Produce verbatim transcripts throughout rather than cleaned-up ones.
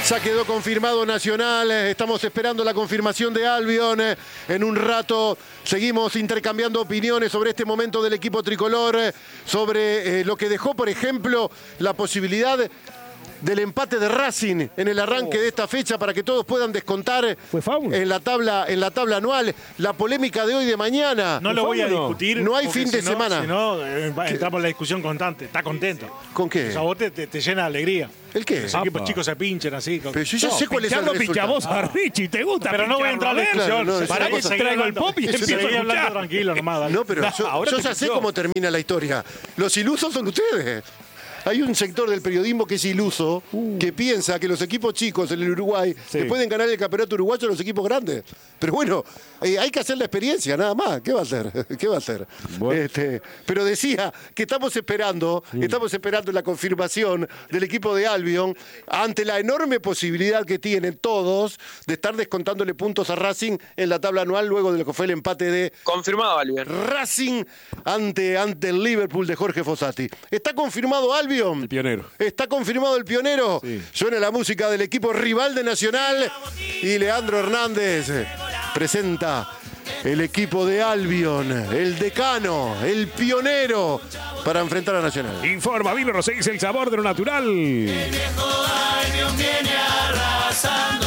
Ya quedó confirmado Nacional, estamos esperando la confirmación de Albion. En un rato seguimos intercambiando opiniones sobre este momento del equipo tricolor, sobre eh, lo que dejó, por ejemplo, la posibilidad del empate de Racing en el arranque de esta fecha para que todos puedan descontar en la tabla en la tabla anual. La polémica de hoy y de mañana. No lo voy a discutir. No hay fin de si no, semana. Si no, eh, entramos en la discusión constante. Está contento. ¿Con qué? O sea, vos te, te, te llena de alegría. ¿El qué? Los equipos chicos se pinchen así. Con... Pero yo ya no, sé cuál es el resultado. Pinchamos a Richie, ¿te gusta? Pero no voy a entrar en la discusión. Claro, no, Para que cosa. traigo el pop y Eso empiezo a Seguí hablando escuchar. tranquilo nomás. Dale. No, pero yo, Ahora yo te ya sé escuchó. cómo termina la historia. Los ilusos son ustedes. Hay un sector del periodismo que es iluso, uh. que piensa que los equipos chicos en el Uruguay Sí. le pueden ganar el campeonato uruguayo a los equipos grandes. Pero bueno, eh, hay que hacer la experiencia, nada más. ¿Qué va a hacer? ¿Qué va a hacer? Bueno. Este, pero decía que estamos esperando, mm. estamos esperando la confirmación del equipo de Albion ante la enorme posibilidad que tienen todos de estar descontándole puntos a Racing en la tabla anual luego de lo que fue el empate de Confirmado, Albion. Racing ante, ante el Liverpool de Jorge Fossati. ¿Está confirmado Albion? El pionero. ¿Está confirmado el pionero? Sí. Suena la música del equipo rival de Nacional y Leandro Hernández presenta el equipo de Albion, el decano, el pionero para enfrentar a Nacional. Informa Vino Roséis, el sabor de lo natural. El viejo Albion viene arrasando.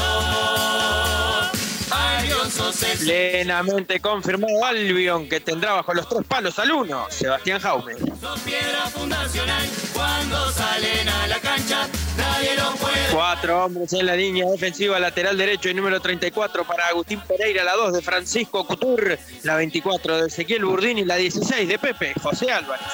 Albion sos el... Plenamente confirmado Albion, que tendrá bajo los tres palos al uno, Sebastián Jaume. Sos piedra fundacional. Cuando salen a la cancha, nadie lo puede. Cuatro hombres en la línea defensiva, lateral derecho y número treinta y cuatro para Agustín Pereira, la dos de Francisco Couture, la veinticuatro de Ezequiel Burdín y la dieciséis de Pepe José Álvarez.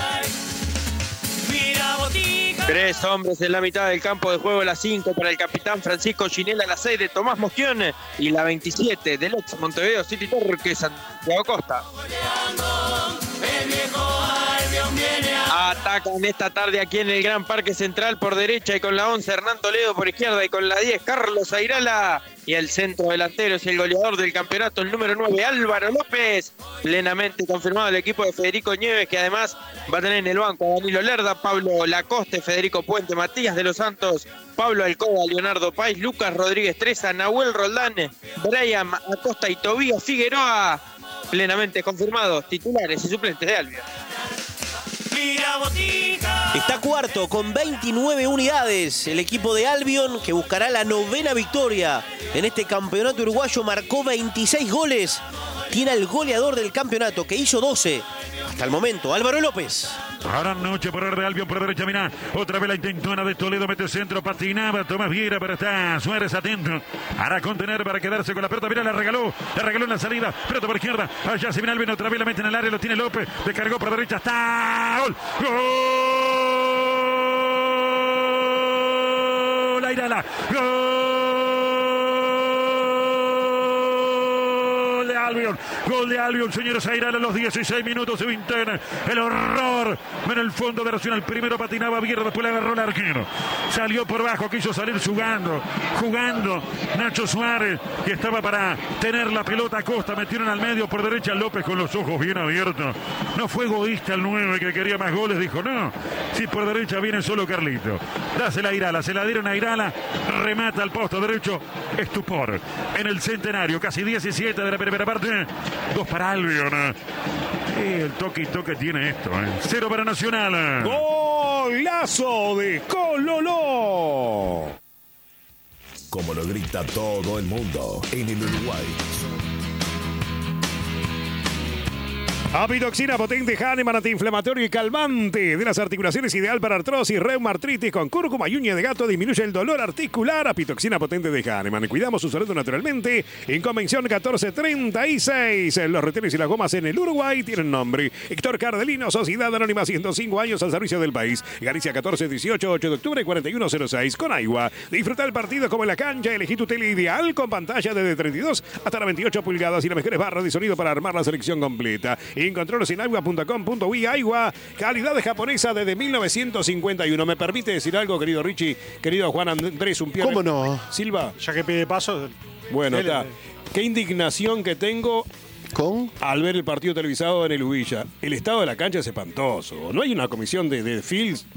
Mira botija. Tres hombres en la mitad del campo de juego, la cinco para el capitán Francisco Ginela, la seis de Tomás Mosquión y la veintisiete del ex Montevideo City Torque, Santiago Costa. El viejo Albion viene a... Atacan esta tarde aquí en el Gran Parque Central por derecha y con la once Hernán Toledo por izquierda y con la diez Carlos Airala. Y el centro delantero es el goleador del campeonato, el número nueve Álvaro López. Plenamente confirmado el equipo de Federico Nieves, que además va a tener en el banco a Danilo Lerda, Pablo Lacoste, Federico Puente, Matías de los Santos, Pablo Alcoba, Leonardo Páez, Lucas Rodríguez Treza, Nahuel Roldán, Brian Acosta y Tobías Figueroa. Plenamente confirmados titulares y suplentes de Albion. Mira botija. Está cuarto con veintinueve unidades. El equipo de Albion, que buscará la novena victoria en este campeonato uruguayo, marcó veintiséis goles. Tiene al goleador del campeonato, que hizo doce hasta el momento, Álvaro López. Ahora noche por de Albion por derecha, mirá. Otra vez la intentona de Toledo, mete centro, patinaba Tomás Viera, pero está Suárez atento. Hará contener para quedarse con la pelota. Mirá, la regaló, la regaló en la salida. Pelota por izquierda. Allá se viene Albion, otra vez la mete en el área, lo tiene López. Descargó por derecha, está. ¡Gol! ¡Gol! Airala. ¡Gol! Albion, gol de Albion, señores, Airala a los dieciséis minutos de Vintena. El horror en el fondo de Nacional. Primero patinaba Viera, después le agarró el arquero. Salió por bajo, quiso salir jugando, jugando Nacho Suárez, que estaba para tener la pelota a Costa. Metieron al medio por derecha López con los ojos bien abiertos. No fue egoísta el nueve que quería más goles, dijo no. Si por derecha viene solo Carlito. Dásela a Airala, se la dieron a Airala, remata al posto derecho. Estupor en el centenario, casi diecisiete de la primera parte. Dos para Albion. Eh, el toque y toque tiene esto. Eh. Cero para Nacional. Golazo de Cololó. Como lo grita todo el mundo en el Uruguay. Apitoxina potente, Hahnemann, antiinflamatorio y calmante de las articulaciones, ideal para artrosis, reuma, artritis, con cúrcuma y uña de gato, disminuye el dolor articular. Apitoxina potente de Hahnemann. Cuidamos su salud naturalmente. En Convención catorce treinta y seis. Los retenes y las gomas en el Uruguay tienen nombre. Héctor Cardelino, Sociedad Anónima, ciento cinco años al servicio del país. Galicia catorce dieciocho, ocho de octubre, cuarenta y uno cero seis. Con Aigua. Disfruta el partido como en la cancha. Elegí tu tele ideal con pantalla desde treinta y dos hasta las veintiocho pulgadas y las mejores barras de sonido para armar la selección completa. Encontraros en aigua punto com punto uy. Aigua, calidad japonesa desde mil novecientos cincuenta y uno. ¿Me permite decir algo, querido Richie? Querido Juan Andrés Umpier. ¿Cómo no? Silva. Ya que pide paso. Bueno, dele. está. Qué indignación que tengo ¿Con? al ver el partido televisado en el Ubilla. El estado de la cancha es espantoso. No hay una comisión de, de fields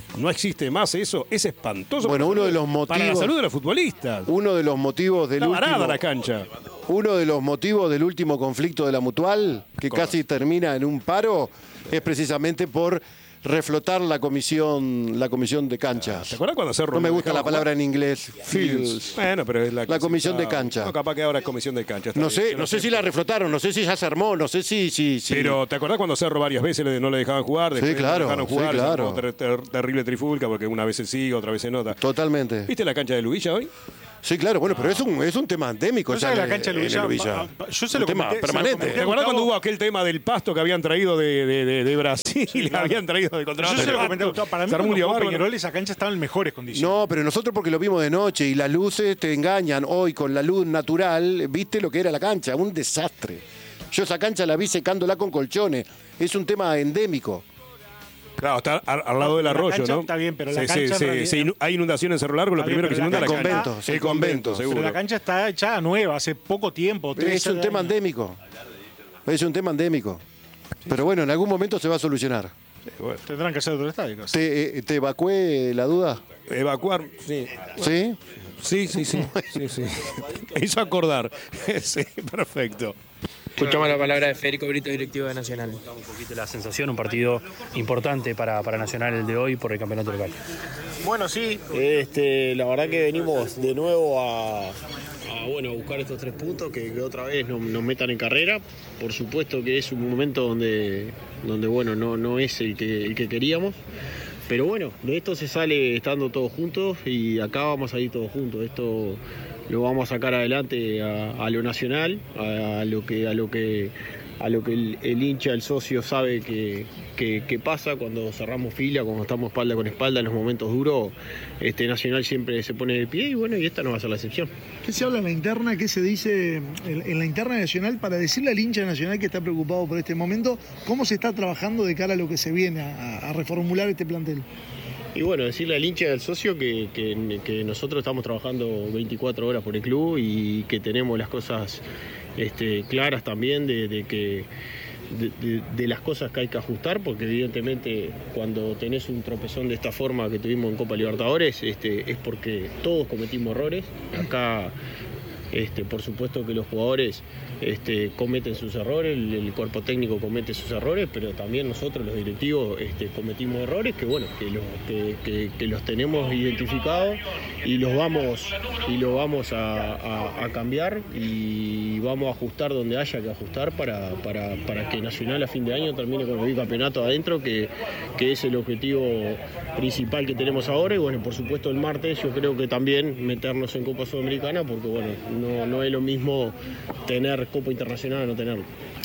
no existe más eso, es espantoso. Bueno, uno de los motivos... Para la salud de los futbolistas. Uno de los motivos del Está varada último... la cancha. Uno de los motivos del último conflicto de la Mutual, que Correcto. casi termina en un paro, es precisamente por reflotar la comisión, la comisión de canchas. ¿Te acuerdas cuando Cerro No me lo gusta la dejaba palabra jugar? en inglés. Fields. Bueno, pero es la, La comisión de está- cancha. No, capaz que ahora es comisión de cancha. está No bien, sé, yo no sé si la reflotaron, no sé si ya se armó, no sé si... si, si- Pero ¿te acordás cuando Cerro varias veces le- no le dejaban jugar? Después claro, le dejaron sí, jugar, se claro. armó ter- ter- terrible trifulca porque una vez se sigue, otra vez se nota. Totalmente. ¿Viste la cancha de Luilla hoy? Sí, claro, bueno, pero es un, es un tema endémico. No ya sé, la en- cancha de en el Luilla, Villa. pa- pa- yo se Un lo tema comenté- se lo permanente. comenté ¿Te acordás Gustavo? cuando hubo aquel tema del pasto que habían traído de, de, de, de Brasil? claro. Habían traído de Yo contrabando. se lo comenté a Gustavo. Para mí, Se armó cuando un lío jugó bárbaro. Peñarol, esa cancha estaba en mejores condiciones. No, pero nosotros porque lo vimos de noche y las luces te engañan. Hoy con la luz natural, viste lo que era la cancha, un desastre. Yo esa cancha la vi secándola con colchones. Es un tema endémico. Claro, está al, al lado del La arroyo, cancha ¿no? está bien, pero la Se- cancha se- en se- realidad- se inu- hay inundación en Cerro Largo, lo Está bien, primero que se pero inunda la es la cancha- cancha. convento, sí, el convento, convento. Pero seguro. la cancha está hecha nueva, hace poco tiempo. tres Es un años. tema endémico. Es un tema endémico. Pero bueno, en algún momento se va a solucionar. Tendrán que hacer otro estadio. casi. ¿Te, eh, te evacué la duda? Evacuar, sí. ¿Sí? Sí, sí, sí. sí, sí. Me hizo acordar. Sí, perfecto. Escuchamos la palabra de Federico Brito, directivo de Nacional. Un poquito la sensación, un partido importante para, para Nacional el de hoy por el campeonato local. Bueno, sí, este, la verdad que venimos de nuevo a, a, bueno, a buscar estos tres puntos que, que otra vez nos, nos metan en carrera. Por supuesto que es un momento donde, donde bueno, no, no es el que, el que queríamos. Pero bueno, de esto se sale estando todos juntos y acá vamos a ir todos juntos. Esto lo vamos a sacar adelante a, a lo nacional, a, a lo que a lo que a lo que el, el hincha, el socio sabe que, que, que pasa cuando cerramos fila, cuando estamos espalda con espalda en los momentos duros. Este Nacional siempre se pone de pie y bueno, y esta no va a ser la excepción. ¿Qué se habla en la interna? ¿Qué se dice en, en la interna nacional para decirle al hincha nacional que está preocupado por este momento? ¿Cómo se está trabajando de cara a lo que se viene a, a reformular este plantel? Y bueno, decirle al hincha y al socio que, que, que nosotros estamos trabajando veinticuatro horas por el club y que tenemos las cosas este, claras también de, de que de, de, de las cosas que hay que ajustar, porque evidentemente cuando tenés un tropezón de esta forma que tuvimos en Copa Libertadores, este, es porque todos cometimos errores. Acá, este, por supuesto que los jugadores este, cometen sus errores, el, el cuerpo técnico comete sus errores, pero también nosotros los directivos este, cometimos errores que bueno, que, lo, que, que, que los tenemos identificados y los vamos y lo vamos a, a, a cambiar y vamos a ajustar donde haya que ajustar para, para, para que Nacional a fin de año termine con el bicampeonato adentro, que, que es el objetivo principal que tenemos ahora. Y bueno, por supuesto el martes yo creo que también meternos en Copa Sudamericana, porque bueno, no, no es lo mismo tener Copa Internacional a no tenerlo.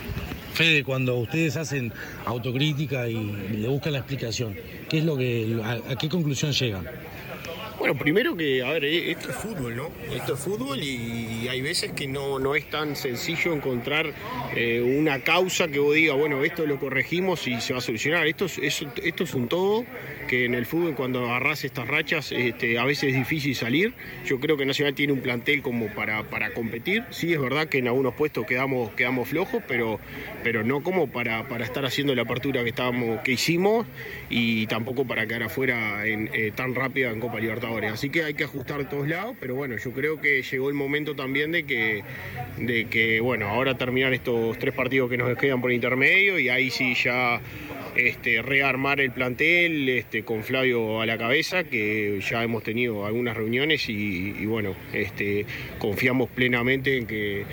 Fede, cuando ustedes hacen autocrítica y le buscan la explicación, ¿qué es lo que, a, a qué conclusión llegan? Bueno, primero que, a ver, esto es fútbol, ¿no? Esto es fútbol y hay veces que no, no es tan sencillo encontrar eh, una causa que vos digas, bueno, esto lo corregimos y se va a solucionar. Esto es, es- esto es un todo, que en el fútbol cuando agarrás estas rachas este, a veces es difícil salir. Yo creo que Nacional tiene un plantel como para, para competir. Sí, es verdad que en algunos puestos quedamos, quedamos flojos, pero, pero no como para, para estar haciendo la apertura que, estábamos, que hicimos y tampoco para quedar afuera en, eh, tan rápida en Copa Libertadores. Así que hay que ajustar de todos lados, pero bueno, yo creo que llegó el momento también de que, de que bueno, ahora terminar estos tres partidos que nos quedan por intermedio y ahí sí ya este, rearmar el plantel este, con Flavio a la cabeza, que ya hemos tenido algunas reuniones y, y bueno, este, confiamos plenamente en que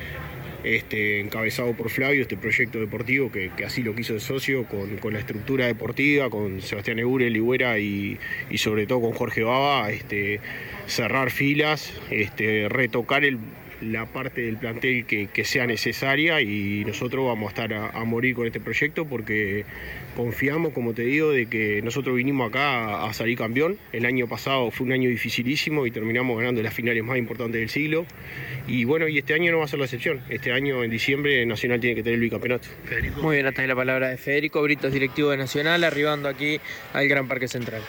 Este, encabezado por Flavio, este proyecto deportivo que, que así lo quiso el socio, con, con la estructura deportiva, con Sebastián Egure, Ligüera y, y sobre todo con Jorge Baba, este, cerrar filas, este, retocar el, la parte del plantel que, que sea necesaria y nosotros vamos a estar a, a morir con este proyecto porque confiamos, como te digo, de que nosotros vinimos acá a, a salir campeón. El año pasado fue un año dificilísimo y terminamos ganando las finales más importantes del siglo. Y bueno, y este año no va a ser la excepción. Este año, en diciembre, Nacional tiene que tener el bicampeonato. Muy bien, hasta ahí la palabra de Federico Britos, directivo de Nacional, arribando aquí al Gran Parque Central.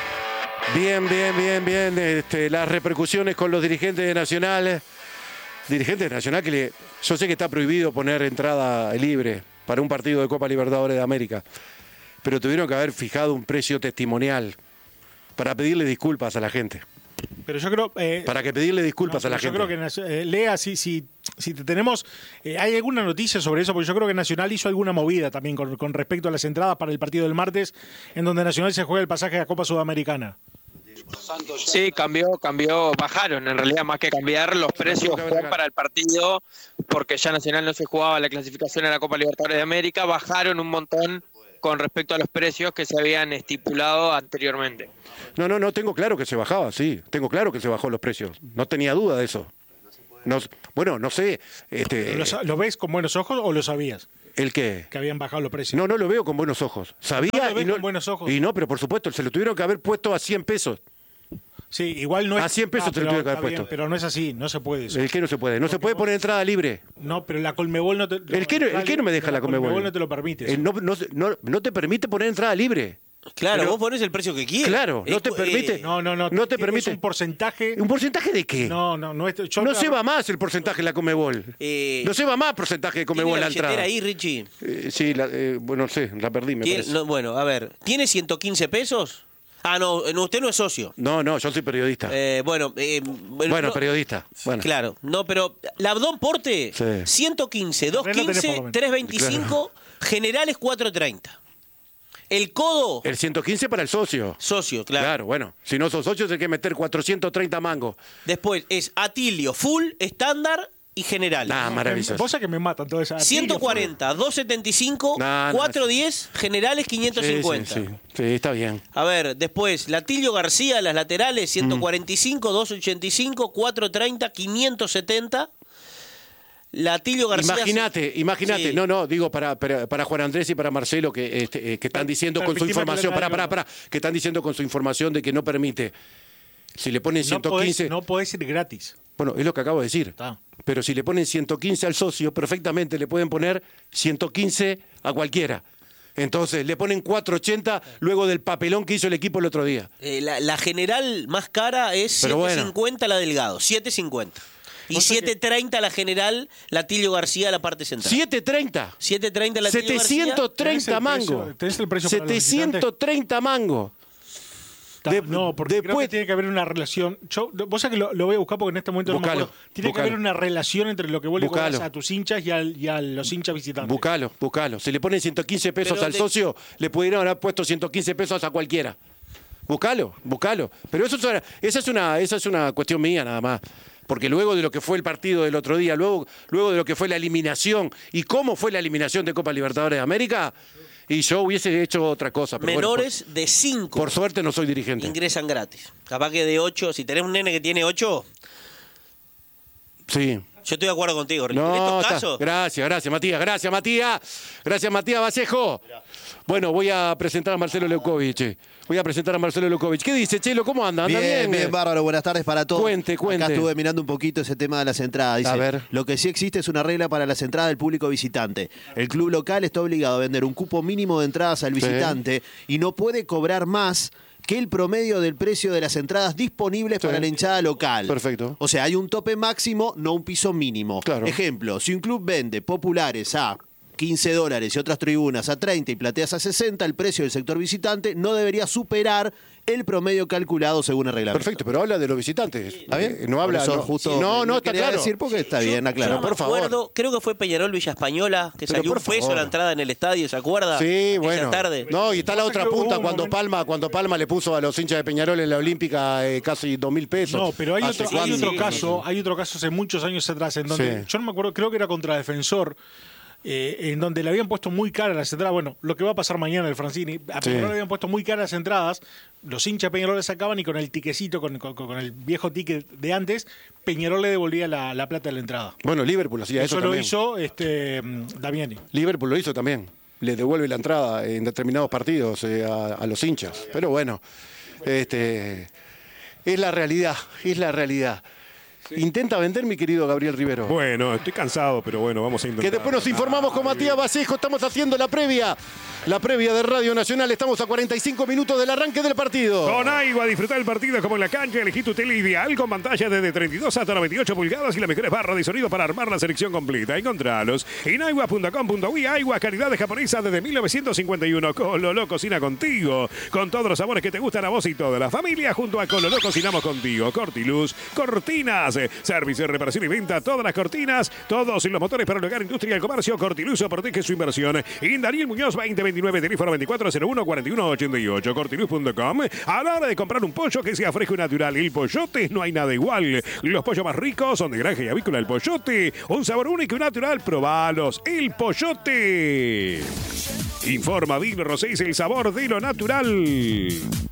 Bien, bien, bien, bien. Este, las repercusiones con los dirigentes de Nacional. Dirigentes de Nacional que le, yo sé que está prohibido poner entrada libre para un partido de Copa Libertadores de América, pero tuvieron que haber fijado un precio testimonial. para pedirle disculpas a la gente. Pero yo creo... Eh, para que pedirle disculpas no, a la yo gente. Yo creo que, eh, Lea, si, si, si te tenemos... Eh, ¿hay alguna noticia sobre eso? Porque yo creo que Nacional hizo alguna movida también con, con respecto a las entradas para el partido del martes, en donde Nacional se juega el pasaje a Copa Sudamericana. Sí, cambió, cambió, bajaron en realidad, más que cambiar los precios para el partido, porque ya Nacional no se jugaba la clasificación a la Copa Libertadores de América, bajaron un montón con respecto a los precios que se habían estipulado anteriormente. No, no, no, tengo claro que se bajaba, sí, tengo claro que se bajó los precios, no tenía duda de eso. No, bueno, no sé. Este, ¿Lo, ¿Lo ves con buenos ojos o lo sabías? ¿El qué? Que habían bajado los precios. No, no lo veo con buenos ojos. Sabía no lo ves y no, con buenos ojos. Y no, pero por supuesto, se lo tuvieron que haber puesto a cien pesos. Sí, igual no es... A cien pesos ah, te lo tuvieron que haber puesto. Bien, pero no es así, no se puede eso. ¿El qué no se puede? No se puede poner entrada libre. No, pero la Colmebol no te... ¿El qué no, el qué no me deja la Colmebol? La Colmebol no te lo permite. Eh, no, no, no, no te permite poner entrada libre. Claro, pero, vos pones el precio que quieras. Claro, no te permite. Eh, no, no, no. No te permite. Es un porcentaje. ¿Un porcentaje de qué? No, no, no. Esto, yo no la... se va más el porcentaje de la Comebol. Eh, no se va más porcentaje de Comebol ¿tiene la la entrada. ahí, Richie? Eh, sí, la, eh, bueno, no sé, la perdí, me parece. No, bueno, a ver, ¿tiene ciento quince pesos? Ah, no, no, usted no es socio. No, no, yo soy periodista. Eh, bueno, eh, bueno, bueno no, periodista. Bueno. Claro, no, pero la Abdón Porte, sí. ciento quince, doscientos quince, trescientos veinticinco, claro. Generales cuatrocientos treinta. El codo. El ciento quince para el socio. Socio, claro. Claro, bueno. Si no sos socio, hay que meter cuatrocientos treinta mangos. Después es Atilio, full, estándar y general. Ah, maravilloso. Vos sabés que me matan todo eso. ciento cuarenta, doscientos setenta y cinco, nah, cuatrocientos diez, nah. Generales quinientos cincuenta. Sí, sí, sí. Sí, está bien. A ver, después, Latilio García, las laterales, ciento cuarenta y cinco, doscientos ochenta y cinco, cuatrocientos treinta, quinientos setenta. Latilio García. Imagínate, imagínate, sí. no, no, digo para, para, para Juan Andrés y para Marcelo que, este, eh, que están diciendo con su información, para, para, para, que están diciendo con su información de que no permite. Si le ponen ciento quince. No podés, no podés ir gratis. Bueno, es lo que acabo de decir. Está. Pero si le ponen ciento quince al socio, perfectamente le pueden poner ciento quince a cualquiera. Entonces, le ponen cuatrocientos ochenta luego del papelón que hizo el equipo el otro día. Eh, la, la general más cara es setecientos cincuenta bueno. La Delgado, setecientos cincuenta. Y setecientos treinta que... la general, Latilio García, la parte central. ¿setecientos treinta? setecientos treinta Latilio setecientos treinta mango. ¿Tenés el precio setecientos treinta mango. De, no, porque después, creo que tiene que haber una relación. Yo, vos sabés que lo, lo voy a buscar porque en este momento buscalo, no me acuerdo. Tiene buscalo. que haber una relación entre lo que vos le cobras a tus hinchas y, al, y a los hinchas visitantes. Buscalo, buscalo. Si le ponen ciento quince pesos Pero al de... socio, le pudieron haber puesto ciento quince pesos a cualquiera. Buscalo, buscalo. Pero eso es una, esa, es una, esa es una cuestión mía nada más. Porque luego de lo que fue el partido del otro día, luego, luego de lo que fue la eliminación y cómo fue la eliminación de Copa Libertadores de América, y yo hubiese hecho otra cosa. Pero menores bueno, por, de cinco. Por suerte no soy dirigente. Ingresan gratis. Capaz que de ocho, si tenés un nene que tiene ocho. Sí. Yo estoy de acuerdo contigo, Ricky. No, en estos está, casos. Gracias, gracias, Matías. Gracias, Matías. Gracias, Matías Vallejo. Bueno, voy a presentar a Marcelo Leukovic. Voy a presentar a Marcelo Leukovic. ¿Qué dice, Chelo? ¿Cómo anda? ¿Anda bien? Bien, bien, bárbaro. Buenas tardes para todos. Cuente, cuente. Acá estuve mirando un poquito ese tema de las entradas. Dice, a ver. Lo que sí existe es una regla para las entradas del público visitante. El club local está obligado a vender un cupo mínimo de entradas al visitante sí. y no puede cobrar más que el promedio del precio de las entradas disponibles sí. para la hinchada local. Perfecto. O sea, hay un tope máximo, no un piso mínimo. Claro. Ejemplo, si un club vende populares a quince dólares y otras tribunas a treinta y plateas a sesenta, el precio del sector visitante no debería superar el promedio calculado según el reglamento. Perfecto, pero habla de los visitantes. ¿Está bien? No habla no, justo. No, no, está claro. decir porque está yo, bien, aclaro. Yo no por favor. Acuerdo, creo que fue Peñarol Villa Española, que pero salió un peso la entrada en el estadio, ¿se acuerda? Sí, bueno. Esa tarde. No, y está la otra punta cuando Palma, cuando Palma le puso a los hinchas de Peñarol en la Olímpica eh, casi dos mil pesos. No, pero hay otro, hay otro sí, caso, sí. hay otro caso hace muchos años atrás en donde, sí. yo no me acuerdo, creo que era contra Defensor. Eh, en donde le habían puesto muy caras las entradas. Bueno, lo que va a pasar mañana el Francini, a Peñarol sí. le habían puesto muy caras las entradas, los hinchas de Peñarol le sacaban y con el tiquecito, con, con, con el viejo ticket de antes, Peñarol le devolvía la, la plata de la entrada. Bueno, Liverpool hacía eso, eso también. Eso lo hizo este, Damiani. Liverpool lo hizo también. Le devuelve la entrada en determinados partidos eh, a, a los hinchas. Pero bueno, este, es la realidad, es la realidad. Intenta vender, mi querido Gabriel Rivero. Bueno, estoy cansado, pero bueno, vamos a intentar. Que después nos informamos con Matías Vallejo. Estamos haciendo la previa. La previa de Radio Nacional. Estamos a cuarenta y cinco minutos del arranque del partido. Con Aigua, disfrutar el partido como en la cancha. Elegí tu tele ideal con pantalla desde treinta y dos hasta noventa y ocho pulgadas y las mejores barras de sonido para armar la selección completa. Encontralos en aigua punto com punto uy. Aigua, calidad de japonesa desde mil novecientos cincuenta y uno. Cololó cocina contigo. Con todos los sabores que te gustan a vos y toda la familia. Junto a Cololó cocinamos contigo. Cortiluz, cortinas, servicio de reparación y venta. Todas las cortinas, todos los motores para el hogar, industria y el comercio. Cortiluz protege su inversión. En Daniel Muñoz veinte veintinueve, teléfono veinticuatro cero uno, cuarenta y uno ochenta y ocho. Cortiluz punto com. A la hora de comprar un pollo que sea fresco y natural, el Pollote, no hay nada igual. Los pollos más ricos son de granja y avícola. El Pollote, un sabor único y natural. Probalos. El Pollote. Informa Digno Rosés, el sabor de lo natural.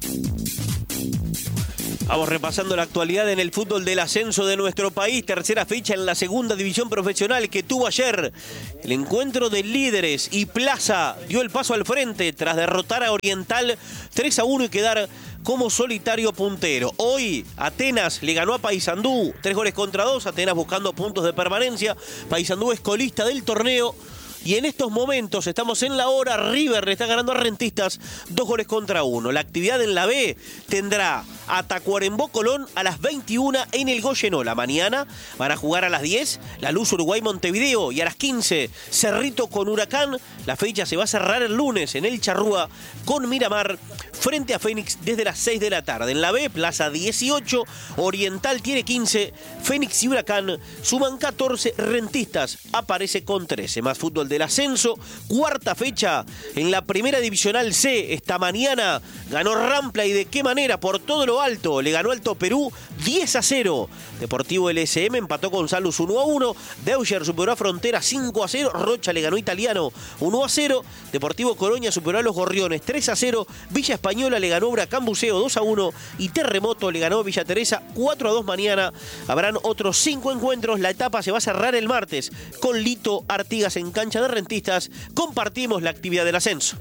Vamos repasando la actualidad en el fútbol del ascenso de nuestro país. Tercera fecha en la segunda división profesional que tuvo ayer el encuentro de líderes, y Plaza dio el paso al frente tras derrotar a Oriental tres a uno y quedar como solitario puntero. Hoy Atenas le ganó a Paysandú tres goles contra dos. Atenas buscando puntos de permanencia. Paysandú es colista del torneo. Y en estos momentos, estamos en la hora, River le está ganando a Rentistas dos goles contra uno. La actividad en la B tendrá a Tacuarembó Colón a las veintiuna en el Goyenola. Mañana van a jugar a las diez la Luz Uruguay Montevideo, y a las quince Cerrito con Huracán. La fecha se va a cerrar el lunes en el Charrúa con Miramar frente a Fénix desde las seis de la tarde. En la B, Plaza dieciocho, Oriental tiene quince, Fénix y Huracán suman catorce, Rentistas aparece con trece. Más fútbol del ascenso, cuarta fecha en la primera divisional C. Esta mañana ganó Rampla, y de qué manera, por todo lo alto. Le ganó Alto Perú diez a cero. Deportivo L S M empató con Salus uno a uno. Deuger superó a Frontera cinco a cero. Rocha le ganó a Italiano uno a cero. Deportivo Colonia superó a los Gorriones tres a cero. Villa Española le ganó a Huracán Buceo dos a uno. Y Terremoto le ganó a Villa Teresa cuatro a dos. Mañana habrán otros cinco encuentros. La etapa se va a cerrar el martes con Lito Artigas en cancha de Rentistas. Compartimos la actividad del ascenso.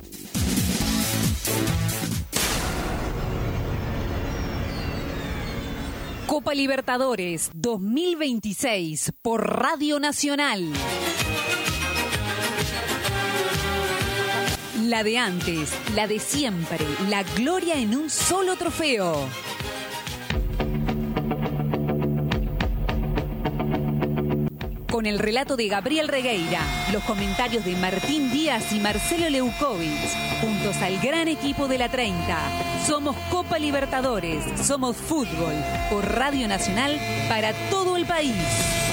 Copa Libertadores dos mil veintiséis por Radio Nacional. La de antes, la de siempre, la gloria en un solo trofeo. Con el relato de Gabriel Regueira, los comentarios de Martín Díaz y Marcelo Leukovic, juntos al gran equipo de la treinta. Somos Copa Libertadores, somos fútbol, por Radio Nacional para todo el país.